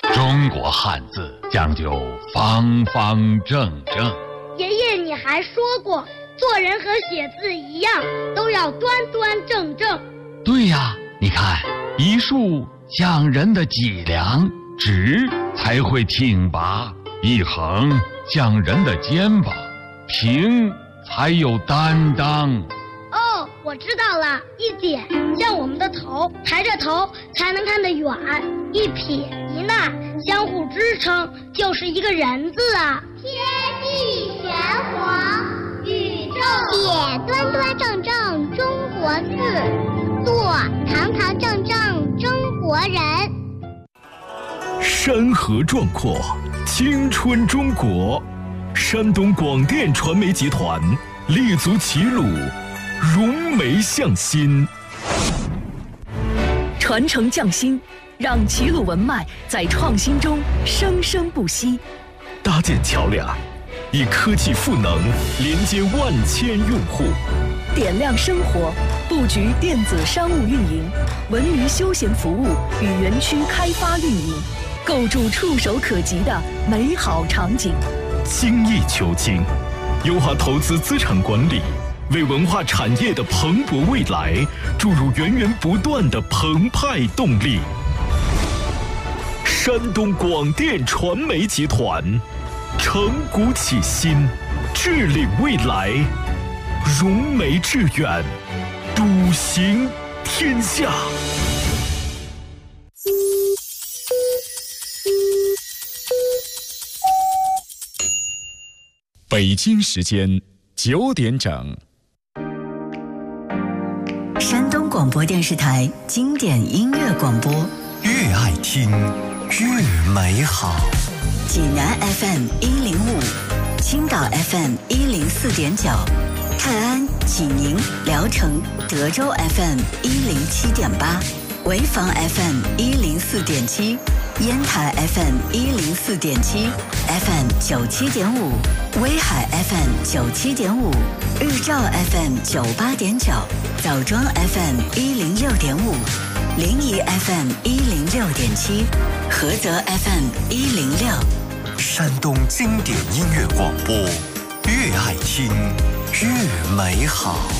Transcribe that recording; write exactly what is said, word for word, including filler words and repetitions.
中国汉字讲究方方正正。 爷爷，你还说过，做人和写字一样，都要端端正正。 对呀，你看，一竖像人的脊梁，直才会挺拔；一横像人的肩膀，平才有担当。 哦，我知道了，一点像我们的头，抬着头才能看得远；一撇一捺相互支撑，就是一个人字啊。 天地玄黄，宇宙写端端正正中国字，做堂堂正正中国人。 山河壮阔，青春中国。山东广电传媒集团立足齐鲁，融媒向心， 传承匠心，让齐鲁文脉在创新中生生不息。 搭建桥梁，以科技赋能连接万千用户。 点亮生活，布局电子商务运营、文娱休闲服务与园区开发运营，构筑触手可及的美好场景。 精益求精，优化投资资产管理，为文化产业的蓬勃未来注入源源不断的澎湃动力。山东广电传媒集团，承古启新，致领未来，融媒致远，笃行天下。 北京时间九点整。 山东广播电视台经典音乐广播， 越爱听越美好。 济南 F M 一零五，青岛 F M 一零四点九，泰安、济宁、聊城、德州 F M 一零七点八，潍坊 F M 一零四点七。烟台 F M 一零四点七 ，F M 九七点五，威海 F M 九七点五，日照 F M 九八点九，枣庄 F M 一零六点五，临沂 F M 一零六点七，菏泽 F M 一零六。 山东经典音乐广播，越爱听越美好。